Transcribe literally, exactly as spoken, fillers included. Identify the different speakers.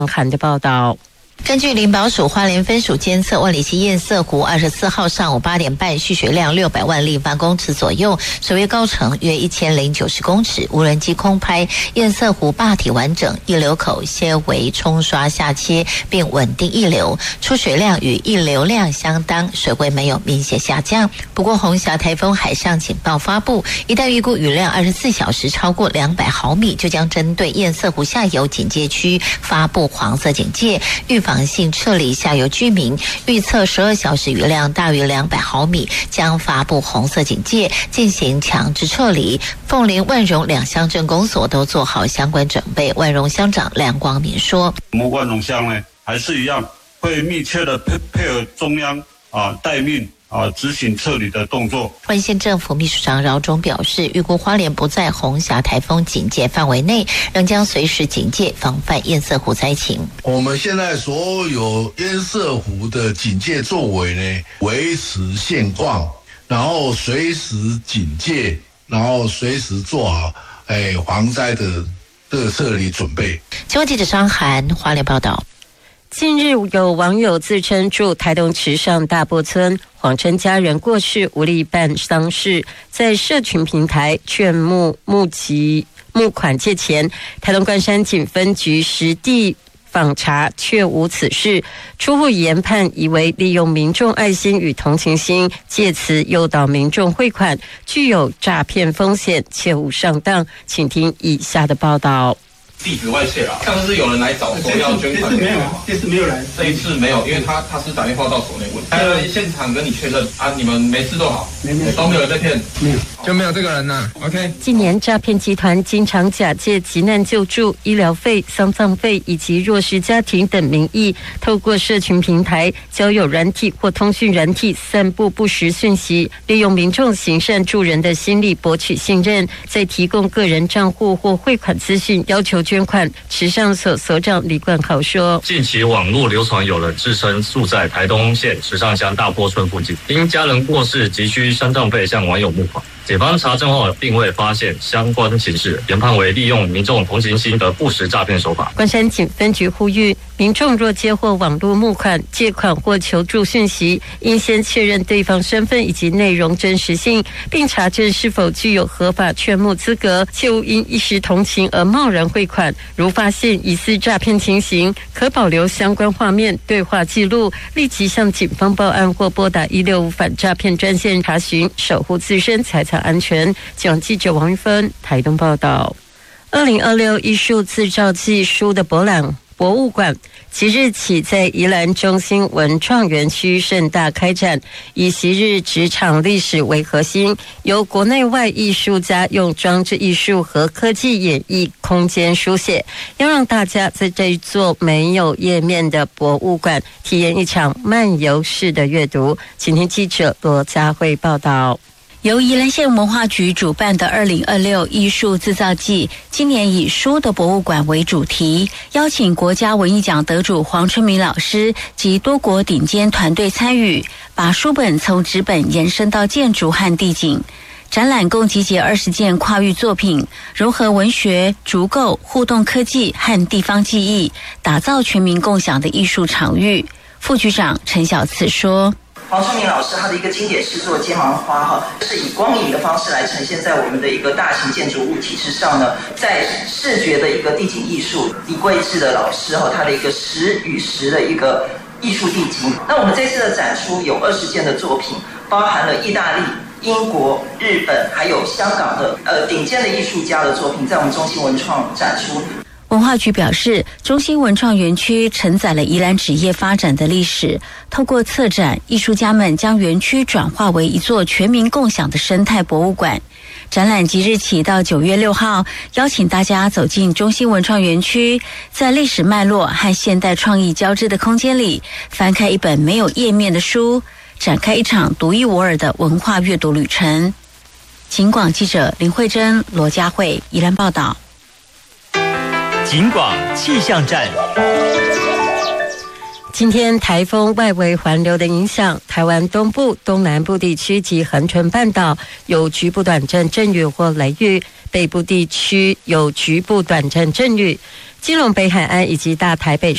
Speaker 1: 韩的报道。
Speaker 2: 根据林保署花莲分署监测，万里溪堰塞湖二十四号上午八点半蓄水量六百万立方公尺左右，水位高程约一千零九十公尺。无人机空拍堰塞湖坝体完整，溢流口些微冲刷下切，并稳定溢流，出水量与溢流量相当，水位没有明显下降。不过红霞台风海上警报发布，一旦预估雨量二十四小时超过两百毫米，就将针对堰塞湖下游警戒区发布黄色警戒，预防防性撤离下游居民，预测十二小时雨量大于两百毫米，将发布红色警戒，进行强制撤离。凤林、万荣两乡镇公所都做好相关准备。万荣乡长梁光敏说：“
Speaker 3: 我们万荣乡呢，还是一样会密切的配配合中央啊待命。”啊，执行撤离的动作。
Speaker 2: 花莲县政府秘书长饶忠表示，预估花莲不在红霞台风警戒范围内，仍将随时警戒，防范堰塞湖灾情。
Speaker 4: 我们现在所有堰塞湖的警戒作为呢，维持现况，然后随时警戒，然后随时做好哎防灾的这个撤离准备。
Speaker 2: 请问记者张涵花莲报道。
Speaker 1: 近日有网友自称住台东池上大波村，谎称家人过世无力办丧事，在社群平台劝募募集募款借钱。台东关山警分局实地访查却无此事，初步研判以为利用民众爱心与同情心，借此诱导民众汇款，具有诈骗风险，切勿上当。请听以下的报道。
Speaker 5: 地址外泄了，上次是有人来找说要捐款，
Speaker 6: 这次没有，这次没有来，
Speaker 5: 这一次没有，因为他他是打电话到所内问，他来现场跟你确认啊，你们没事都好，没有都没有人在骗，
Speaker 6: 没有
Speaker 5: 就没有这个人呐。OK。
Speaker 1: 近年诈骗集团经常假借急难救助、医疗费、丧葬费以及弱势家庭等名义，透过社群平台、交友软体或通讯软体散布不实讯息，利用民众行善助人的心理博取信任，再提供个人账户或汇款资讯，要求捐款。池上所所长李冠豪说：“
Speaker 7: 近期网络流传有人自称住在台东县池上乡大坡村附近，因家人过世急需丧葬费向网友募款。警方查证后，并未发现相关情事，研判为利用民众同情心的不实诈骗手法。”关
Speaker 1: 山警分局呼吁，民众若接获网络募款、借款或求助讯息，应先确认对方身份以及内容真实性，并查证是否具有合法劝募资格，切勿因一时同情而贸然汇款。如发现疑似诈骗情形，可保留相关画面、对话记录，立即向警方报案或拨打一六五反诈骗专线查询，守护自身财产安全。讲记者王玉芬台东报道。二零二六艺术自造技术的博览博物馆即日起在宜兰中心文创园区盛大开展，以昔日职场历史为核心，由国内外艺术家用装置艺术和科技演绎空间书写，要让大家在这一座没有页面的博物馆体验一场漫游式的阅读。请听记者罗佳慧报道。
Speaker 8: 由宜兰县文化局主办的二零二六艺术制造季，今年以书的博物馆为主题，邀请国家文艺奖得主黄春明老师及多国顶尖团队参与，把书本从纸本延伸到建筑和地景。展览共集结二十件跨域作品，融合文学、竹构、互动科技和地方记忆，打造全民共享的艺术场域。副局长陈小慈说：“
Speaker 9: 黄春明老师他的一个经典诗作《金芒花》哈，是以光影的方式来呈现在我们的一个大型建筑物体之上呢。在视觉的一个地景艺术，李桂志的老师哈，他的一个石与石的一个艺术地景。那我们这次的展出有二十件的作品，包含了意大利、英国、日本还有香港的呃顶尖的艺术家的作品，在我们中心文创展出。”
Speaker 8: 文化局表示，中心文创园区承载了宜兰纸业发展的历史，透过策展，艺术家们将园区转化为一座全民共享的生态博物馆。展览即日起到九月六号，邀请大家走进中心文创园区，在历史脉络和现代创意交织的空间里，翻开一本没有页面的书，展开一场独一无二的文化阅读旅程。警广记者林慧珍、罗佳慧宜兰报道。
Speaker 10: 警广气象站。
Speaker 1: 今天台风外围环流的影响，台湾东部、东南部地区及恒春半岛有局部短暂阵雨或雷雨，北部地区有局部短暂阵雨。基隆北海岸以及大台北